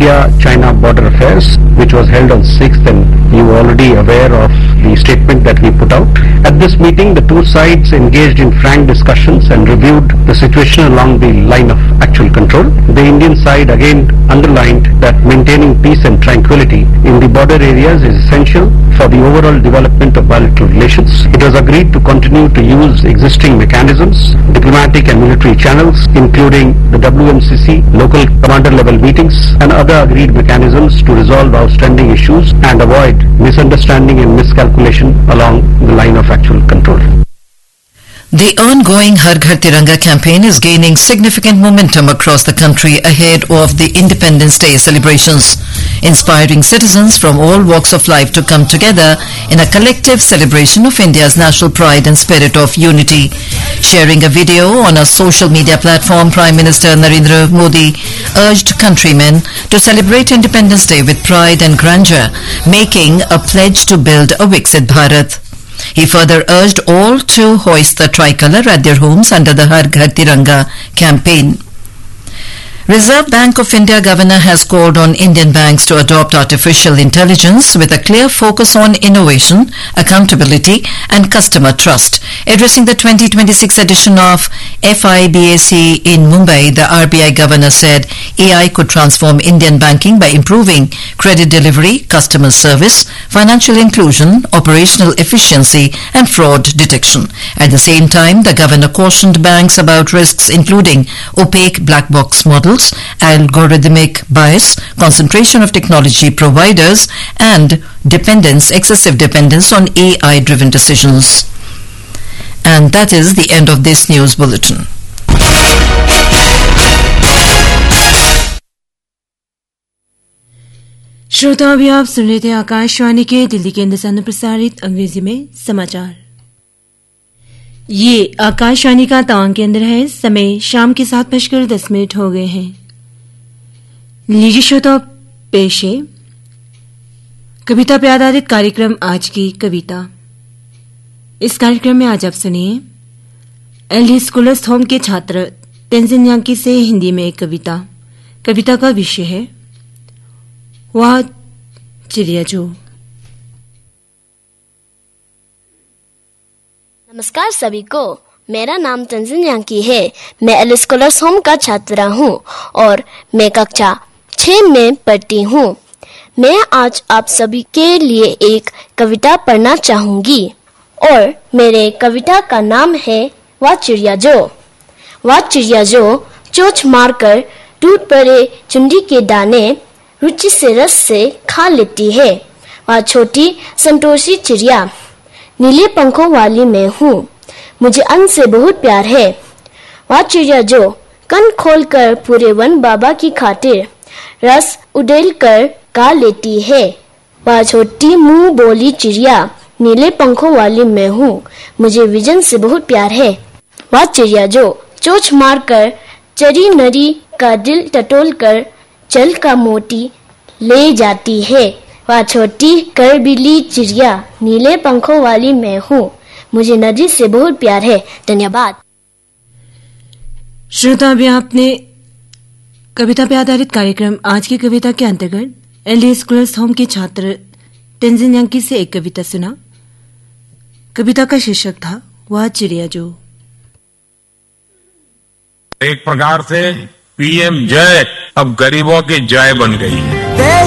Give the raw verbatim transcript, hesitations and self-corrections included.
India-China border affairs, which was held on sixth, and you are already aware of the statement that we put out. At this meeting, the two sides engaged in frank discussions and reviewed the situation along the line of actual control. The Indian side again underlined that maintaining peace and tranquility in the border areas is essential for the overall development of bilateral relations. It was agreed to continue to use existing mechanisms, diplomatic and military channels, including the W M C C, local commander level meetings, and other agreed mechanisms to resolve outstanding issues and avoid misunderstanding and miscalculation along the line of actual control. The ongoing Har Ghar Tiranga campaign is gaining significant momentum across the country ahead of the Independence Day celebrations, inspiring citizens from all walks of life to come together in a collective celebration of India's national pride and spirit of unity. Sharing a video on a social media platform, Prime Minister Narendra Modi urged countrymen to celebrate Independence Day with pride and grandeur, making a pledge to build a Viksit Bharat. He further urged all to hoist the tricolour at their homes under the Har Ghar Tiranga campaign. Reserve Bank of India Governor has called on Indian banks to adopt artificial intelligence with a clear focus on innovation, accountability and customer trust. Addressing the twenty twenty-six edition of F I B A C in Mumbai, the R B I Governor said A I could transform Indian banking by improving credit delivery, customer service, financial inclusion, operational efficiency and fraud detection. At the same time, the Governor cautioned banks about risks including opaque black box models, algorithmic bias, concentration of technology providers and dependence, excessive dependence on A I-driven decisions. And that is the end of this news bulletin. श्रोता, अभी आप सुन रहे थे आकाशवाणी के दिल्ली केंद्र से प्रसारित अंग्रेजी में समाचार। ये आकाशवाणी का तवांग केंद्र है। समय शाम के सात बजकर दस मिनट हो गए हैं। लीजिए श्रोता, पेश है कविता पर आधारित कार्यक्रम आज की कविता। इस कार्यक्रम में आज आप सुनिए एलडी स्कूलर्स होम के छात्र तेंजिन यांकी से हिंदी में एक कविता। कविता का विषय है वाह चिड़िया जो। नमस्कार सभी को, मेरा नाम तेंजिन यांकी है। मैं एल स्कॉलर्स होम का छात्र हूँ और मैं कक्षा छह में पढ़ती हूँ। मैं आज आप सभी के लिए एक कविता पढ़ना चाहूंगी और मेरे कविता का नाम है वाह चिड़िया जो। वाह चिड़िया जो चोंच मारकर टूट पड़े चुंडी के दाने रुचि से रस से खा लेती है। वह छोटी संतोषी चिड़िया नीले पंखों वाली मैं हूँ, मुझे अन्न से बहुत प्यार है। वह चिड़िया जो कन खोलकर पूरे वन बाबा की खातिर रस उड़ेल कर गा लेती है। वह छोटी मुंह बोली चिड़िया नीले पंखों वाली मैं हूँ, मुझे विजन से बहुत प्यार है। वह चिड़िया जो चोंच मारकर चरी नरी का दिल टटोल कर जल का मोती ले जाती है। वह छोटी करबिली चिड़िया नीले पंखों वाली मैं हूँ, मुझे नदी से बहुत प्यार है। धन्यवाद। श्रोता, अभी आपने कविता पर आधारित कार्यक्रम आज की कविता के अंतर्गत एलडी स्कूलर्स होम के छात्र तेंजिन यांकी से एक कविता सुना। कविता का शीर्षक था वाह चिड़िया जो। एक प्रकार से पीएम जय अब गरीबों की जय बन गई है।